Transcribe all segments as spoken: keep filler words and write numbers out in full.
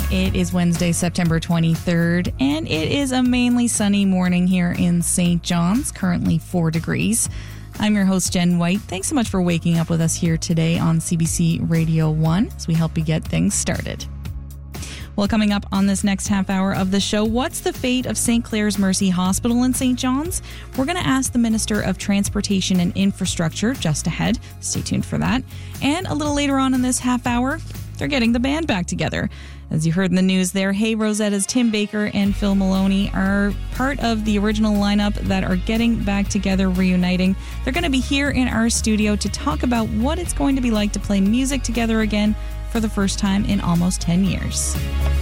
morning. It is Wednesday, September twenty-third, and it is a mainly sunny morning here in Saint John's, currently four degrees. I'm your host, Jen White. Thanks so much for waking up with us here today on C B C Radio one as we help you get things started. Well, coming up on this next half hour of the show, what's the fate of Saint Clare's Mercy Hospital in Saint John's? We're going to ask the Minister of Transportation and Infrastructure just ahead. Stay tuned for that. And a little later on in this half hour, they're getting the band back together. As you heard in the news there, Hey Rosetta's Tim Baker and Phil Maloney are part of the original lineup that are getting back together, reuniting. They're going to be here in our studio to talk about what it's going to be like to play music together again for the first time in almost ten years.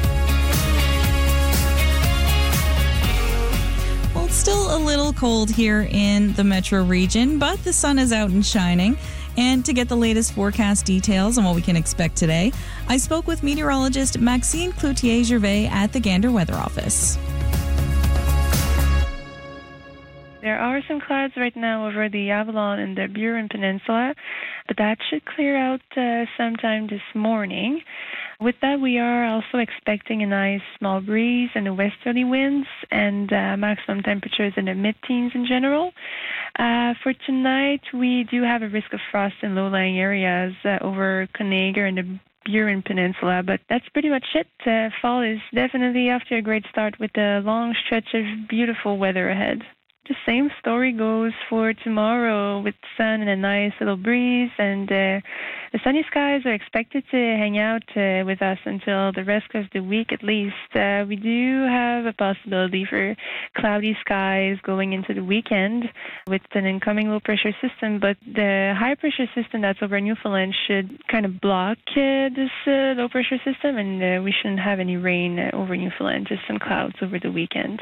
Well, it's still a little cold here in the metro region, but the sun is out and shining. And to get the latest forecast details on what we can expect today, I spoke with meteorologist Maxine Cloutier-Gervais at the Gander Weather Office. There are some clouds right now over the Avalon and the Burin Peninsula, but that should clear out uh, sometime this morning. With that, we are also expecting a nice small breeze and the westerly winds and uh, maximum temperatures in the mid-teens in general. Uh, for tonight, we do have a risk of frost in low-lying areas uh, over Conager and the Burin Peninsula, but that's pretty much it. Uh, fall is definitely off to a great start with a long stretch of beautiful weather ahead. The same story goes for tomorrow with sun and a nice little breeze, and uh, the sunny skies are expected to hang out uh, with us until the rest of the week at least. Uh, we do have a possibility for cloudy skies going into the weekend with an incoming low-pressure system, but the high-pressure system that's over Newfoundland should kind of block uh, this uh, low-pressure system, and uh, we shouldn't have any rain uh, over Newfoundland, just some clouds over the weekend.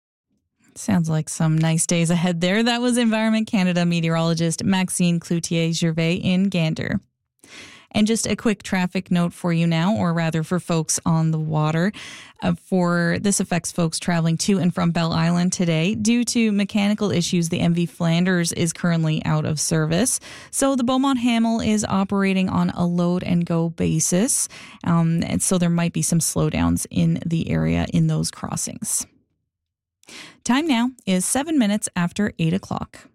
Sounds like some nice days ahead there. That was Environment Canada meteorologist Maxine Cloutier-Gervais in Gander. And just a quick traffic note for you now, or rather for folks on the water. Uh, for this affects folks traveling to and from Bell Island today. Due to mechanical issues, the M V Flanders is currently out of service. So the Beaumont Hamel is operating on a load and go basis. Um, and so there might be some slowdowns in the area in those crossings. Time now is seven minutes after eight o'clock.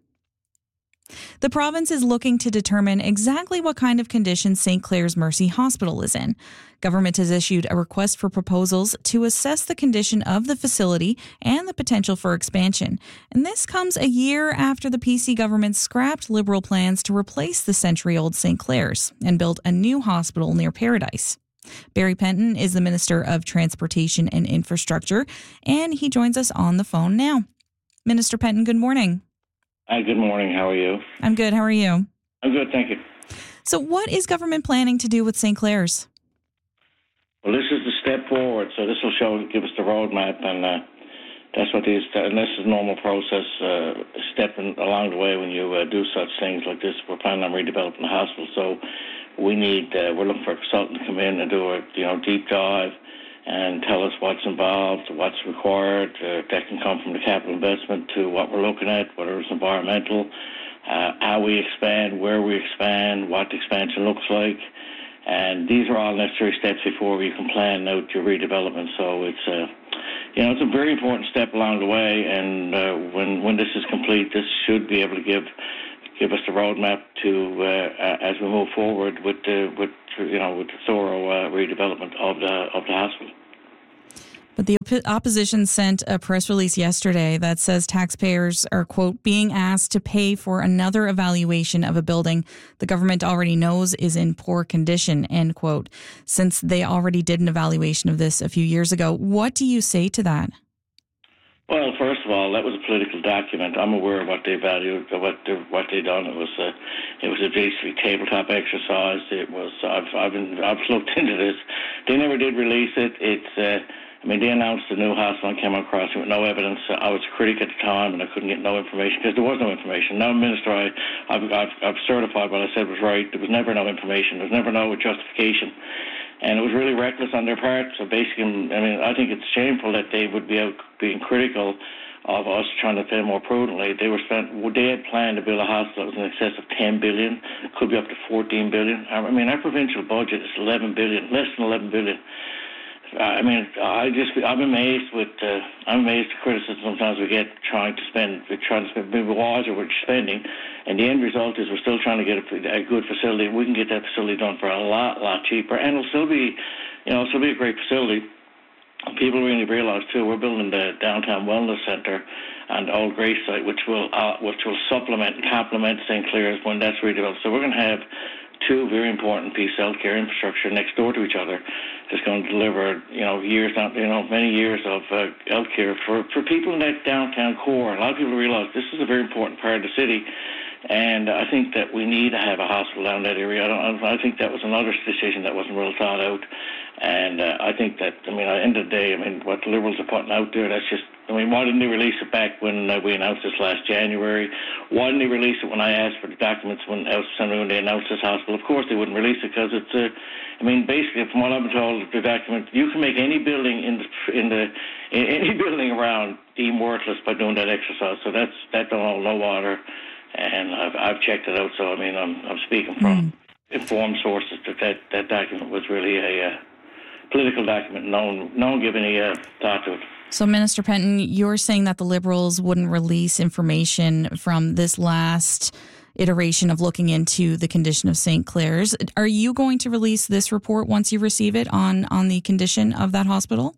The province is looking to determine exactly what kind of condition Saint Clare's Mercy Hospital is in. Government has issued a request for proposals to assess the condition of the facility and the potential for expansion. And this comes a year after the P C government scrapped Liberal plans to replace the century-old Saint Clare's and build a new hospital near Paradise. Barry Penton is the Minister of Transportation and Infrastructure, and he joins us on the phone now. Minister Penton, good morning. Hi, good morning. How are you? I'm good. How are you? I'm good, thank you. So what is government planning to do with Saint Clare's? Well, this is the step forward, so this will show, give us the roadmap, and uh, that's what these, and this is normal process, uh, stepping along the way when you uh, do such things like this. We're planning on redeveloping the hospital, so we need, uh, we're looking for a consultant to come in and do a, you know, deep dive and tell us what's involved, what's required. Uh, that can come from the capital investment to what we're looking at, whether it's environmental, uh, how we expand, where we expand, what the expansion looks like. And these are all necessary steps before you can plan out your redevelopment. So it's a, you know, it's a very important step along the way. And uh, when when this is complete, this should be able to give give us the roadmap to uh, as we move forward with the with you know with the thorough uh, redevelopment of the of the hospital. But the op- opposition sent a press release yesterday that says taxpayers are, quote, being asked to pay for another evaluation of a building the government already knows is in poor condition, end quote, since they already did an evaluation of this a few years ago. What do you say to that? Well, first of all, that was a political document. I'm aware of what they valued, what they, what they done. It was a, it was a basically tabletop exercise. It was. I've I've been I've looked into this. They never did release it. It's. Uh, I mean, they announced the new hospital and came across it with no evidence. I was a critic at the time, and I couldn't get no information because there was no information. Now, Minister, I, I've, I've, I've certified what I said was right. There was never no information. There was never no justification. And it was really reckless on their part. So basically, I mean, I think it's shameful that they would be out being critical of us trying to pay more prudently. They were spent. They had planned to build a hospital that was in excess of ten billion, could be up to fourteen billion. I mean, our provincial budget is eleven billion, less than eleven billion. I mean, I just, I'm amazed with, uh, I'm amazed at the criticism sometimes we get trying to spend, we're trying to spend maybe wiser with spending, and the end result is we're still trying to get a, a good facility. We can get that facility done for a lot, lot cheaper, and it'll still be, you know, it'll still be a great facility. People really realise too, we're building the downtown wellness centre and Old Grace site, which will, uh, which will supplement and complement Saint Clair's when that's redeveloped. So we're going to have two very important pieces of healthcare infrastructure next door to each other that's going to deliver, you know, years, you know, many years of uh, healthcare for, for people in that downtown core. A lot of people realize this is a very important part of the city, and I think that we need to have a hospital down that area. I, don't, I think that was another decision that wasn't well thought out, and uh, I think that, I mean, at the end of the day, I mean, what the Liberals are putting out there, that's just, I mean, why didn't they release it back when uh, we announced this last January? Why didn't they release it when I asked for the documents when, when they announced this hospital? Of course they wouldn't release it because it's, uh, I mean, basically, from what I've been told, the document, you can make any building in the, in the in any building around deemed worthless by doing that exercise. So that's, that don't hold no water, and I've, I've checked it out. So, I mean, I'm, I'm speaking from mm. informed sources that, that that document was really a uh, political document. No one, no one gave any uh, thought to it. So, Minister Penton, you're saying that the Liberals wouldn't release information from this last iteration of looking into the condition of Saint Clair's. Are you going to release this report once you receive it on, on the condition of that hospital?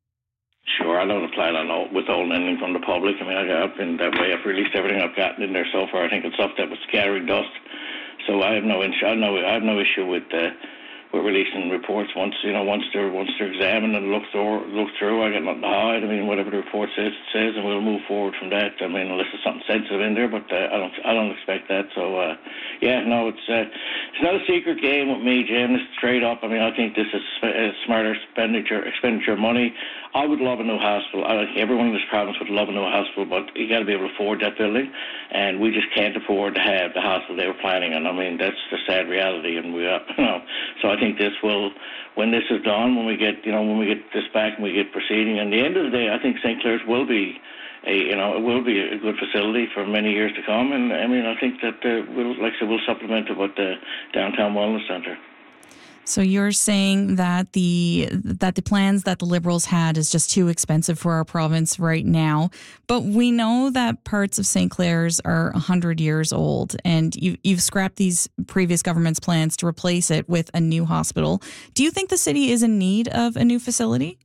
Sure, I don't plan on withholding anything from the public. I mean, I've been that way. I've released everything I've gotten in there so far. I think it's stuff that was scattering dust. So I have no, I have no, I have no issue with uh, with releasing reports once you know once they're once they're examined and looked through. Looked through, I got nothing to hide. I mean, whatever the report says, it says, and we'll move forward from that. I mean, unless there's something sensitive in there, but uh, I don't, I don't expect that. So, uh, yeah, no, it's uh, it's not a secret game with me, Jim. It's straight up. I mean, I think this is a smarter expenditure expenditure of money. I would love a new hospital. I think everyone in this province would love a new hospital, but you got to be able to afford that building, and we just can't afford to have the hospital they were planning on. I mean, that's the sad reality, and we, uh, you know, so I think this will, when this is done, when we get, you know, when we get this back and we get proceeding, and at the end of the day, I think Saint Clair's will be a, you know, it will be a good facility for many years to come, and I mean, I think that uh, we'll, like I said, we'll supplement it with the downtown wellness centre. So you're saying that the that the plans that the Liberals had is just too expensive for our province right now, but we know that parts of Saint Clair's are one hundred years old, and you, you've scrapped these previous government's plans to replace it with a new hospital. Do you think the city is in need of a new facility?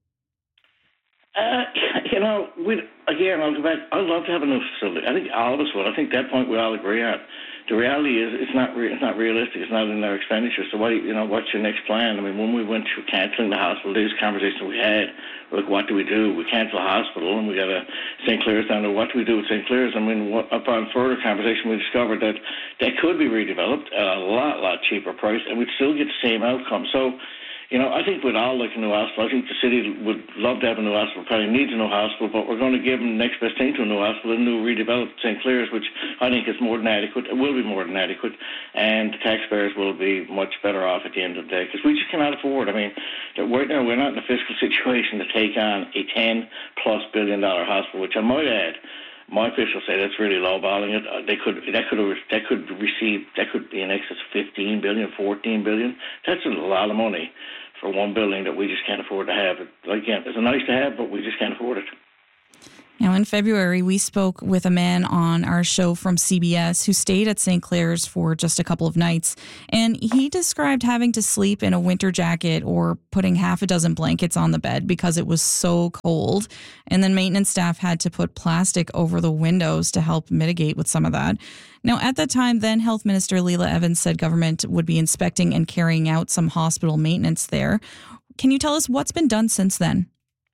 Uh, you know, we again, I'll go back. I'd love to have a new facility. I think all of us would. I think that point we all agree on. The reality is, it's not re- it's not realistic. It's not in our expenditure. So, what you know, what's your next plan? I mean, when we went through cancelling the hospital, these conversations we had, like, what do we do? We cancel a hospital, and we got a Saint Clair's down there. What do we do with Saint Clair's? I mean, what, upon further conversation, we discovered that that could be redeveloped at a lot, lot cheaper price, and we'd still get the same outcome. So, you know, I think we'd all like a new hospital. I think the city would love to have a new hospital, probably needs a new hospital, but we're going to give them the next best thing to a new hospital, a new redeveloped Saint Clair's, which I think is more than adequate. It will be more than adequate, and the taxpayers will be much better off at the end of the day, because we just cannot afford. I mean, right now we're not in a fiscal situation to take on a ten plus billion dollar hospital, which I might add, my officials say that's really lowballing it. Uh, they could that could that could receive that could be in excess of fifteen billion, fourteen billion. That's a lot of money for one building that we just can't afford to have. Again, it's a nice to have, but we just can't afford it. Now, in February, we spoke with a man on our show from C B S who stayed at Saint Clair's for just a couple of nights, and he described having to sleep in a winter jacket or putting half a dozen blankets on the bed because it was so cold, and then maintenance staff had to put plastic over the windows to help mitigate with some of that. Now, at that time, then Health Minister Leela Evans said government would be inspecting and carrying out some hospital maintenance there. Can you tell us what's been done since then?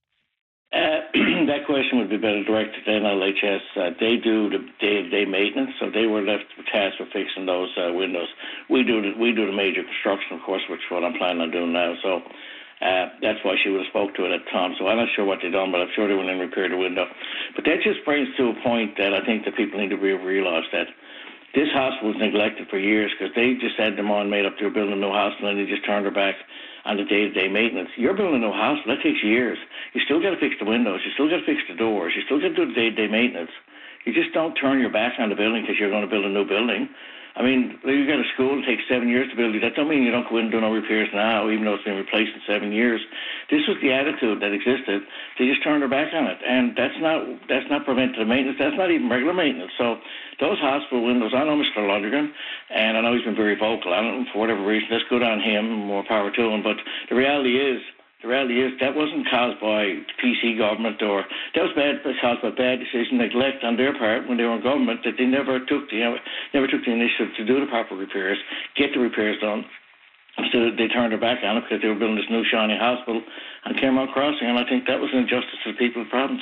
Uh, that question would be better directed to N L H S. Uh, they do the day-to-day maintenance, so they were left tasked with fixing those uh, windows. We do the, we do the major construction, of course, which is what I'm planning on doing now. So uh, that's why she would have spoke to it at the time. So I'm not sure what they done, but I'm sure they went in and repaired the window. But that just brings to a point that I think that people need to re- realize that this hospital was neglected for years because they just had them on, made up they were building a new hospital, and they just turned their back on the day-to-day maintenance. You're building a new hospital. That takes years. You still got to fix the windows. You still got to fix the doors. You still got to do the day-to-day maintenance. You just don't turn your back on the building because you're going to build a new building. I mean, you got a school that takes seven years to build it. That don't mean you don't go in and do no repairs now, even though it's been replaced in seven years. This was the attitude that existed. They just turned their back on it, and that's not that's not preventative maintenance. That's not even regular maintenance. So those hospital windows, I know Mister Lonergan, and I know he's been very vocal. I don't know, for whatever reason, that's good on him, more power to him. But the reality is, the reality is that wasn't caused by the P C government, or that was bad, caused by bad decision, neglect on their part when they were in government, that they never took the you know, never took the initiative to do the proper repairs, get the repairs done. Instead, they turned their back on it because they were building this new shiny hospital on Cairmount Crossing, and I think that was an injustice to the people of the province.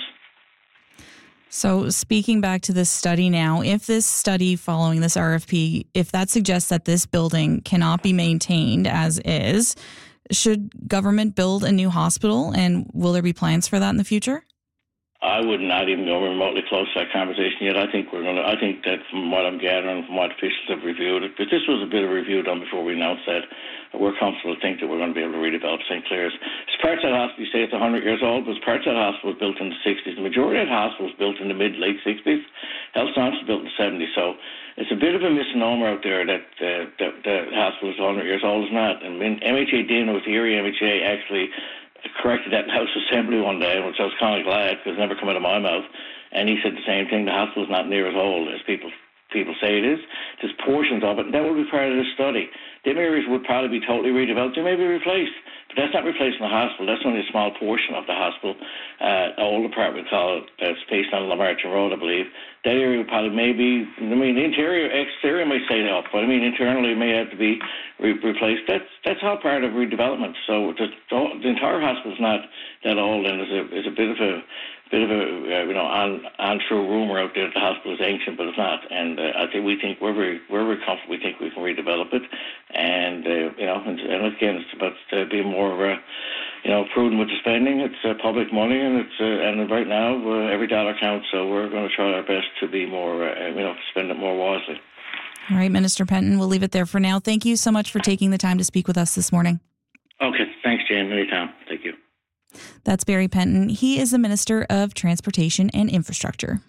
So speaking back to this study now, if this study following this R F P, if that suggests that this building cannot be maintained as is, should government build a new hospital, and will there be plans for that in the future? I would not even go remotely close to that conversation yet. I think we're going to. I think that from what I'm gathering, from what officials have reviewed it, but this was a bit of review done before we announced that. We're comfortable to think that we're going to be able to redevelop Saint Clair's. As parts of that hospital, you say it's one hundred years old, but parts of that hospital was built in the sixties. The majority of that hospital was built in the mid late sixties. Health Science was built in the seventies. So it's a bit of a misnomer out there that uh, that the hospital is one hundred years old. It's not. And M H A Dean with the Erie M H A actually corrected that in House Assembly one day, which I was kind of glad because it never come out of my mouth. And he said the same thing. The hospital is not near as old as people people say it is. There's portions of it, and that will be part of the study. Them areas would probably be totally redeveloped. They may be replaced, but that's not replacing the hospital. That's only a small portion of the hospital. Uh, the old apartment called uh, based on Lamartin Road, I believe. That area would probably maybe, I mean, the interior, exterior may stay up, but I mean, internally it may have to be re- replaced. That's that's all part of redevelopment. So the, the entire hospital is not that old, and is a is a bit of a bit of a uh, you know on untrue rumor out there that the hospital is ancient, but it's not. And uh, I think we think we're very we're very comfortable. We think we can redevelop it, and uh, you know, and, and again, it's about uh, being more uh, you know prudent with the spending. It's uh, public money, and it's uh, and right now uh, every dollar counts. So we're going to try our best to be more uh, you know spend it more wisely. All right, Minister Penton, we'll leave it there for now. Thank you so much for taking the time to speak with us this morning. Okay, thanks, Jane. Anytime. Thank you. That's Barry Penton. He is the Minister of Transportation and Infrastructure.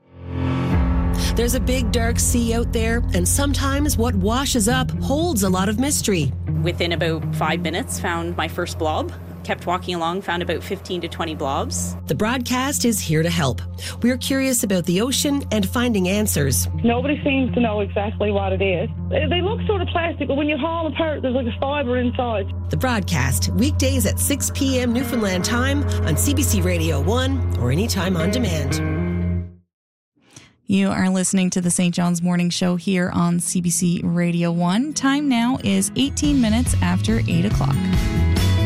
There's a big dark sea out there, and sometimes what washes up holds a lot of mystery. Within about five minutes, found my first blob. Kept walking along, found about fifteen to twenty blobs. The broadcast is here to help. We're curious about the ocean and finding answers. Nobody seems to know exactly what it is. They look sort of plastic, but when you haul them apart, there's like a fibre inside. The broadcast, weekdays at six p.m. Newfoundland time on C B C Radio one or anytime on demand. You are listening to the Saint John's Morning Show here on C B C Radio one. Time now is eighteen minutes after eight o'clock.